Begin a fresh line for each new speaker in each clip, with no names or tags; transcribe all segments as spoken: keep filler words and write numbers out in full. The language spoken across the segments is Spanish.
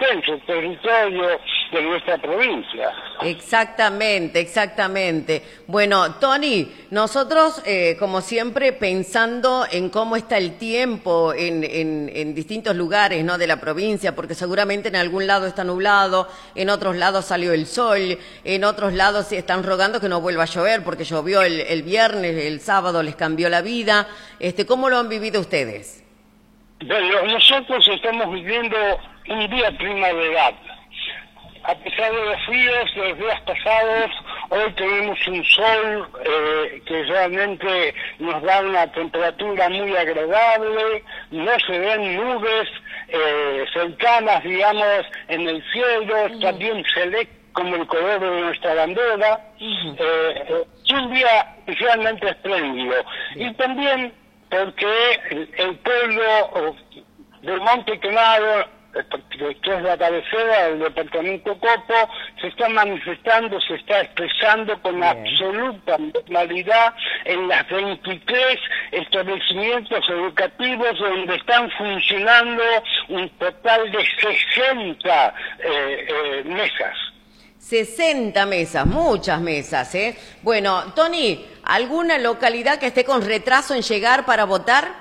inmenso territorio de nuestra provincia.
Exactamente, exactamente. Bueno, Tony, nosotros, eh, como siempre, pensando en cómo está el tiempo en, en, en distintos lugares, ¿no?, de la provincia, porque seguramente en algún lado está nublado, en otros lados salió el sol, en otros lados se están rogando que no vuelva a llover, porque llovió el, el viernes, el sábado les cambió la vida. Este, ¿cómo lo han vivido ustedes?
Bueno, nosotros estamos viviendo un día primaveral. A pesar de los fríos de los días pasados, hoy tenemos un sol eh, que realmente nos da una temperatura muy agradable, no se ven nubes eh, cercanas, digamos, en el cielo, uh-huh. Está bien celeste como el color de nuestra bandera, uh-huh. eh, es un día realmente espléndido. Uh-huh. Y también porque el, el pueblo del Monte Quemado, que es la cabecera del departamento Copo, se está manifestando, se está expresando con Bien. absoluta normalidad en las veintitrés establecimientos educativos donde están funcionando un total de sesenta eh, eh, mesas.
sesenta mesas, muchas mesas, ¿eh? Bueno, Tony, ¿alguna localidad que esté con retraso en llegar para votar?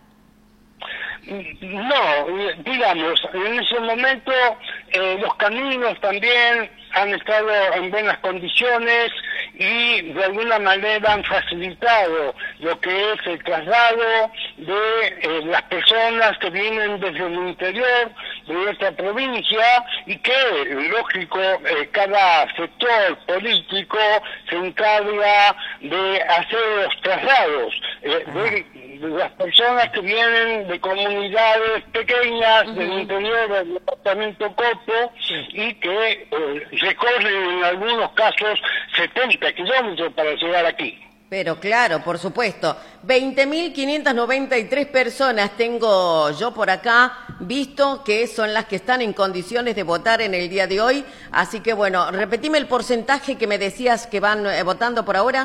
No, digamos, en ese momento eh, los caminos también han estado en buenas condiciones y de alguna manera han facilitado lo que es el traslado de eh, las personas que vienen desde el interior de nuestra provincia y que, lógico, eh, cada sector político se encarga de hacer los traslados eh, de, de las personas que vienen de comunidades pequeñas uh-huh. del interior del departamento Copo sí. y que eh, recorren en algunos casos setenta kilómetros para llegar aquí.
Pero claro, por supuesto, veinte mil quinientas noventa y tres personas tengo yo por acá visto que son las que están en condiciones de votar en el día de hoy. Así que bueno, repetime el porcentaje que me decías que van eh, votando por ahora.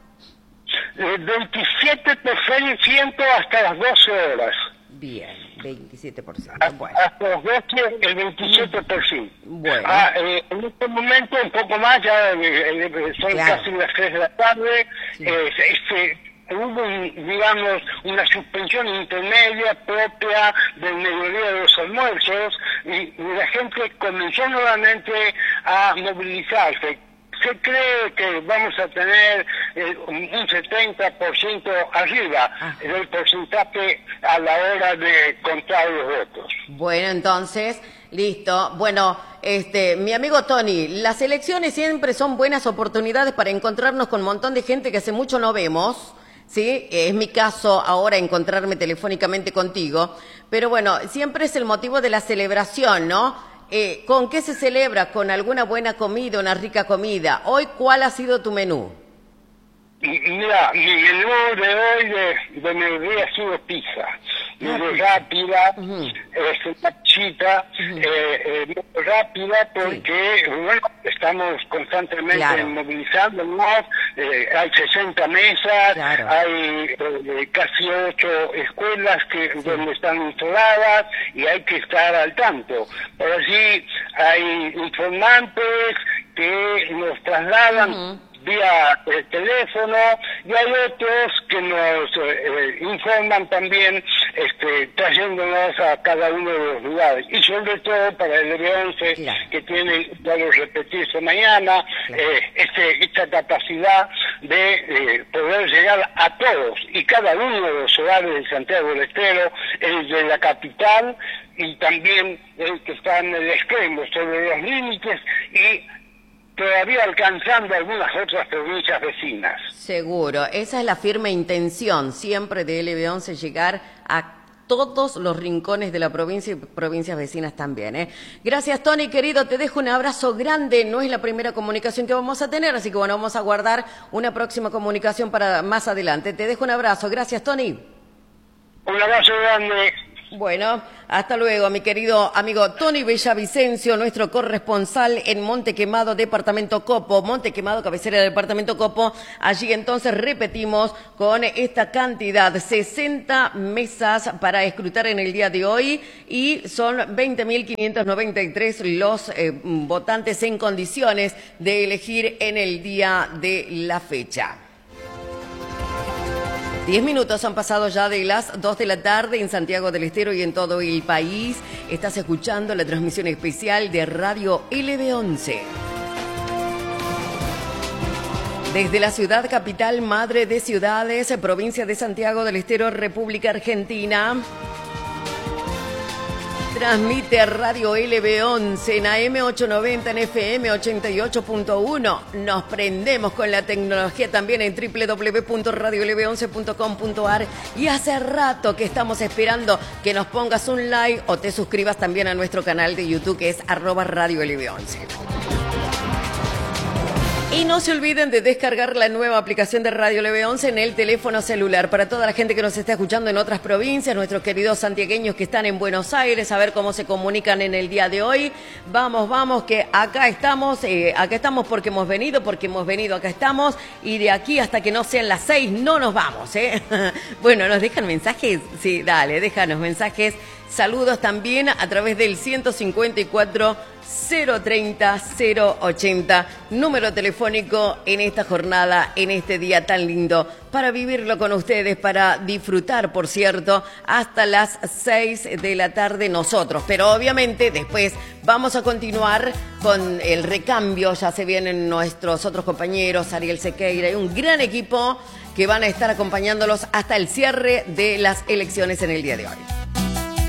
El veintisiete por ciento hasta las doce horas.
Bien, veintisiete por ciento.
Bueno. Hasta las doce, el veintisiete por ciento.
Bueno.
Ah, eh, en este momento, un poco más, ya eh, eh, son claro. casi las tres de la tarde. Sí. Eh, este, hubo, digamos, una suspensión intermedia propia del mediodía de los almuerzos y, y la gente comenzó nuevamente a movilizarse. Se cree que vamos a tener eh, un setenta por ciento arriba ah. del porcentaje a la hora de contar los votos.
Bueno, entonces, listo. Bueno, este, mi amigo Tony, las elecciones siempre son buenas oportunidades para encontrarnos con un montón de gente que hace mucho no vemos. Sí, es mi caso ahora encontrarme telefónicamente contigo, pero bueno, siempre es el motivo de la celebración, ¿no? Eh, ¿Con qué se celebra? ¿Con alguna buena comida, una rica comida? Hoy, ¿cuál ha sido tu menú?
Mira, mi menú de hoy de, de mediodía ha sido pizza. Muy rápida, uh-huh. es una chita, uh-huh. eh, eh, muy rápida porque, sí. bueno, estamos constantemente claro. movilizándonos, eh, hay sesenta mesas, claro. hay eh, casi ocho escuelas que sí. donde están instaladas y hay que estar al tanto. Por así hay informantes que nos trasladan uh-huh. vía eh, teléfono y hay otros que nos eh, informan también este, trayéndonos a cada uno de los lugares y sobre todo para el L once claro. que tiene, ya lo repetirse mañana, claro. eh, este, esta capacidad de eh, poder llegar a todos y cada uno de los hogares de Santiago del Estero, el de la capital y también el que está en el extremo, sobre los límites y todavía alcanzando algunas otras provincias vecinas.
Seguro, esa es la firme intención siempre de L B once, llegar a todos los rincones de la provincia y provincias vecinas también, ¿eh? Gracias, Tony, querido, te dejo un abrazo grande, no es la primera comunicación que vamos a tener, así que bueno, vamos a guardar una próxima comunicación para más adelante. Te dejo un abrazo, gracias, Tony.
Un abrazo grande.
Bueno, hasta luego, mi querido amigo Tony Bellavicencio, nuestro corresponsal en Monte Quemado, departamento Copo. Monte Quemado, cabecera del departamento Copo. Allí entonces repetimos con esta cantidad, sesenta mesas para escrutar en el día de hoy y son veinte mil quinientos noventa y tres los eh, votantes en condiciones de elegir en el día de la fecha. Diez minutos han pasado ya de las dos de la tarde en Santiago del Estero y en todo el país. Estás escuchando la transmisión especial de Radio L B once. Desde la ciudad capital, madre de ciudades, provincia de Santiago del Estero, República Argentina. Transmite Radio L B once en A M ochocientos noventa, en F M ochenta y ocho punto uno. Nos prendemos con la tecnología también en doble u doble u doble u punto radio l b once punto com punto a r. Y hace rato que estamos esperando que nos pongas un like o te suscribas también a nuestro canal de YouTube, que es arroba Radio L B once. Y no se olviden de descargar la nueva aplicación de Radio L B once en el teléfono celular. Para toda la gente que nos está escuchando en otras provincias, nuestros queridos santiagueños que están en Buenos Aires, a ver cómo se comunican en el día de hoy. Vamos, vamos, que acá estamos, eh, acá estamos porque hemos venido, porque hemos venido, acá estamos. Y de aquí hasta que no sean las seis no nos vamos, ¿eh? Bueno, ¿nos dejan mensajes? Sí, dale, déjanos mensajes. Saludos también a través del ciento cincuenta y cuatro cero treinta cero ochenta, número telefónico en esta jornada, en este día tan lindo, para vivirlo con ustedes, para disfrutar, por cierto, hasta las seis de la tarde nosotros. Pero obviamente después vamos a continuar con el recambio, ya se vienen nuestros otros compañeros, Ariel Sequeira y un gran equipo que van a estar acompañándolos hasta el cierre de las elecciones en el día de hoy.